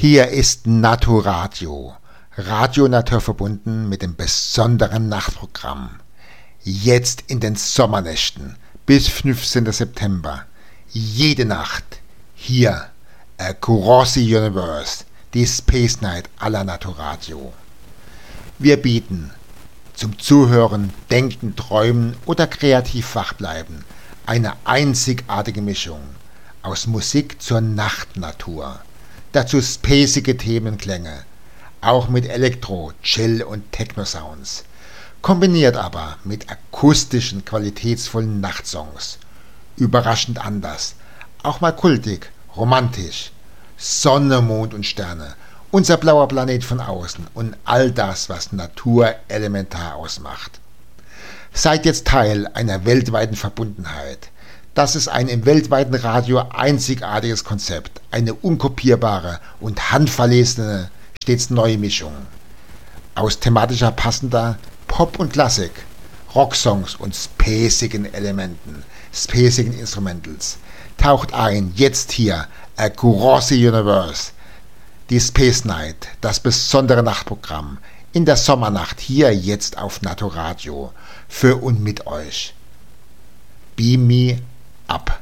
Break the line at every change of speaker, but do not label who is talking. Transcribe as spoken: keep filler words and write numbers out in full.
Hier ist Naturadio, Radio naturverbunden mit dem besonderen Nachtprogramm. Jetzt in den Sommernächten bis fünfzehnten September, jede Nacht, hier, Across the Universe, die Space Night aller Naturadio. Wir bieten zum Zuhören, Denken, Träumen oder kreativ wachbleiben eine einzigartige Mischung aus Musik zur Nachtnatur. Dazu spacige Themenklänge, auch mit Elektro-, Chill- und Techno-Sounds, kombiniert aber mit akustischen, qualitätsvollen Nachtsongs. Überraschend anders, auch mal kultig, romantisch, Sonne, Mond und Sterne, unser blauer Planet von außen und all das, was Natur elementar ausmacht. Seid jetzt Teil einer weltweiten Verbundenheit. Das ist ein im weltweiten Radio einzigartiges Konzept, eine unkopierbare und handverlesene, stets neue Mischung aus thematischer passender Pop und Klassik, Rocksongs und spacigen Elementen, spacigen Instrumentals. Taucht ein, jetzt hier, Across the Universe, die Space Night, das besondere Nachtprogramm, in der Sommernacht, hier jetzt auf Naturadio, für und mit euch. Beam me up.